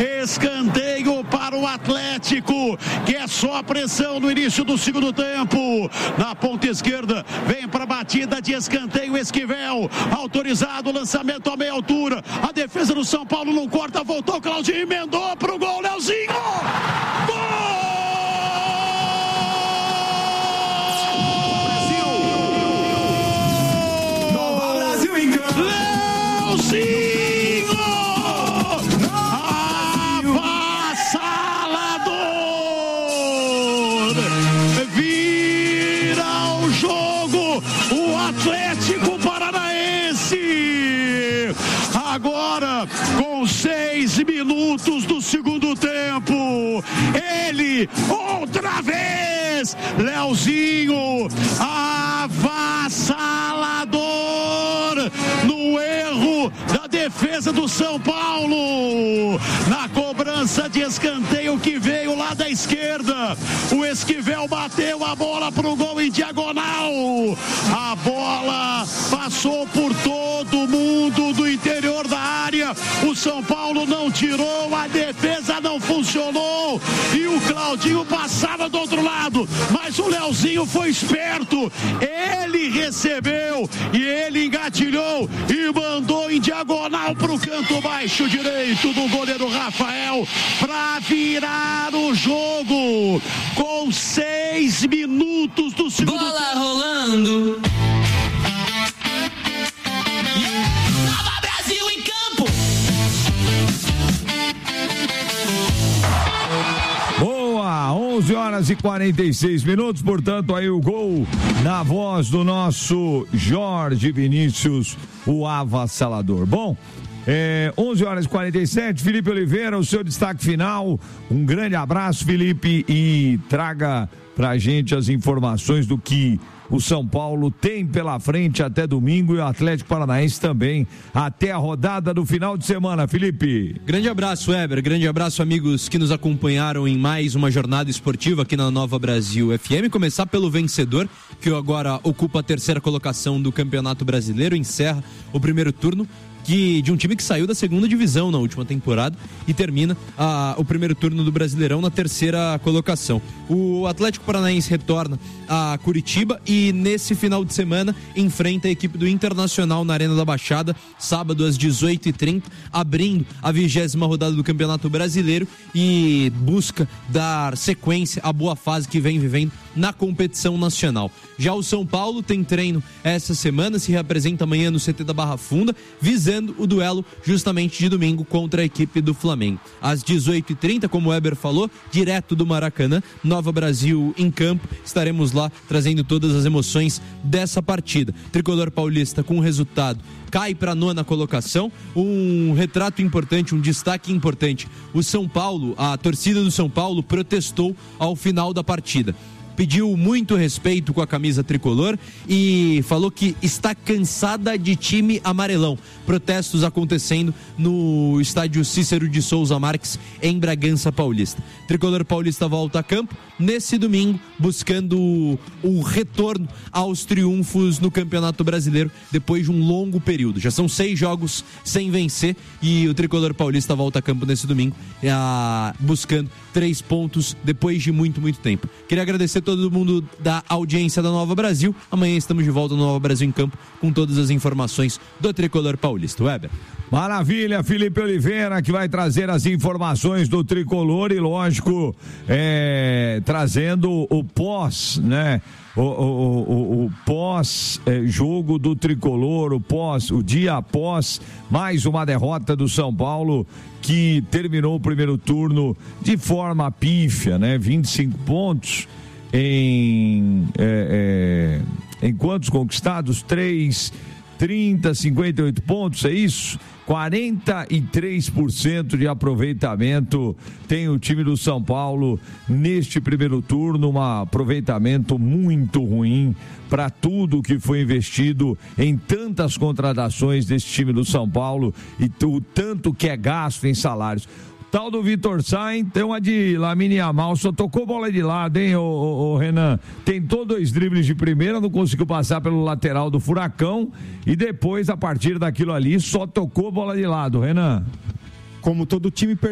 Escanteio para o Atlético, que é só pressão no início do segundo tempo. Na ponta esquerda, vem para a batida de escanteio Esquivel. Autorizado, lançamento a meia altura. A defesa do São Paulo não corta, voltou, Claudinho emendou pro gol, Leozinho! Gol! Avassalador! Vira o jogo o Atlético Paranaense. Agora, com 6 minutos do segundo tempo, ele, outra vez, Leozinho, avassalador, no erro da defesa do São Paulo, na cobrança de escanteio que veio lá da esquerda, o Esquivel bateu a bola pro gol em diagonal, a bola passou por todo mundo do interior da área, o São Paulo não tirou, a defesa não funcionou, e o Claudinho passava do outro lado, mas o Leozinho foi esperto, ele recebeu e ele engatilhou e mandou em diagonal pro canto baixo direito do goleiro Rafael para virar o jogo com 6 minutos do segundo tempo. Bola rolando. Nova Brasil em campo. Boa, 11h46, portanto aí o gol na voz do nosso Jorge Vinícius, o avassalador. Bom, 11h47, Felipe Oliveira, o seu destaque final. Um grande abraço, Felipe, e traga pra gente as informações do que o São Paulo tem pela frente até domingo e o Atlético Paranaense também até a rodada do final de semana, Felipe. Grande abraço, Weber, grande abraço, amigos que nos acompanharam em mais uma jornada esportiva aqui na Nova Brasil FM. Começar pelo vencedor, que agora ocupa a terceira colocação do Campeonato Brasileiro, encerra o primeiro turno de um time que saiu da segunda divisão na última temporada e termina o primeiro turno do Brasileirão na terceira colocação. O Atlético Paranaense retorna a Curitiba e nesse final de semana enfrenta a equipe do Internacional na Arena da Baixada, sábado às 18h30, abrindo a 20ª rodada do Campeonato Brasileiro e busca dar sequência à boa fase que vem vivendo na competição nacional. Já o São Paulo tem treino essa semana, se reapresenta amanhã no CT da Barra Funda, visando o duelo justamente de domingo contra a equipe do Flamengo. Às 18h30, como o Weber falou, direto do Maracanã, Nova Brasil em campo, estaremos lá trazendo todas as emoções dessa partida. Tricolor paulista com o resultado cai para a 9ª colocação, um retrato importante, um destaque importante. O São Paulo, a torcida do São Paulo protestou ao final da partida. Pediu muito respeito com a camisa tricolor e falou que está cansada de time amarelão. Protestos acontecendo no estádio Cícero de Souza Marques, em Bragança Paulista. Tricolor paulista volta a campo nesse domingo, buscando o retorno aos triunfos no Campeonato Brasileiro, depois de um longo período. Já são 6 jogos sem vencer e o Tricolor paulista volta a campo nesse domingo, buscando 3 pontos depois de muito, muito tempo. Queria agradecer todo mundo da audiência da Nova Brasil. Amanhã estamos de volta no Nova Brasil em campo com todas as informações do Tricolor paulista. Weber. Maravilha, Felipe Oliveira, que vai trazer as informações do Tricolor e, lógico, trazendo o pós, né? O pós-jogo do Tricolor, o dia após mais uma derrota do São Paulo, que terminou o primeiro turno de forma pífia, né? 25 pontos em quantos conquistados? 30, 58 pontos, é isso? 43% de aproveitamento tem o time do São Paulo neste primeiro turno, um aproveitamento muito ruim para tudo que foi investido em tantas contratações desse time do São Paulo e o tanto que é gasto em salários. Tal do Vitor Sá, tem uma de Lamine Yamal, só tocou bola de lado, hein, o Renan? Tentou 2 dribles de primeira, não conseguiu passar pelo lateral do Furacão e depois, a partir daquilo ali, só tocou bola de lado, Renan. Como todo time